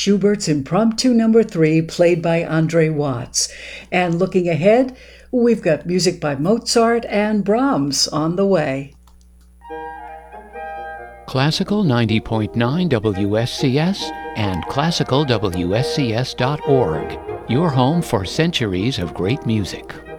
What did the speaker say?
Schubert's Impromptu Number 3, played by Andre Watts. And looking ahead, we've got music by Mozart and Brahms on the way. Classical 90.9 WSCS and classicalwscs.org, your home for centuries of great music.